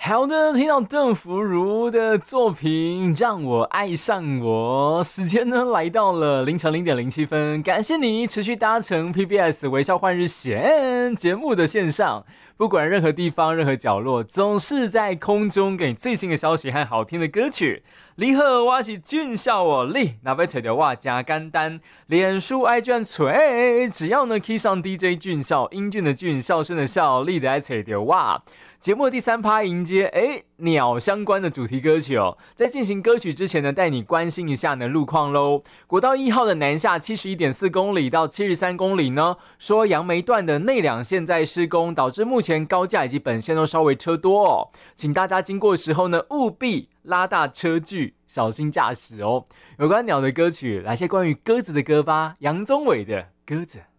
好的，听到邓福如的作品让我爱上我，时间呢来到了凌晨0:07，感谢你持续搭乘 PBS 微笑换日线节目的线上，不管任何地方任何角落，总是在空中给你最新的消息和好听的歌曲。你好，我是俊孝哦，你若要找到我真简单，脸书 IG 找，只要呢 key 上 DJ 俊孝，英俊的俊，孝顺的孝，你就来找到我。节目的第3趴迎接鸟相关的主题歌曲哦。在进行歌曲之前呢，带你关心一下呢路况咯。国道1号的南下71.4公里到73公里呢，说杨梅段的内两线在施工，导致目前高架以及本线都稍微车多哦，请大家经过的时候呢，务必拉大车距，小心驾驶哦。有关鸟的歌曲，来些关于鸽子的歌吧。杨宗纬的《鸽子》。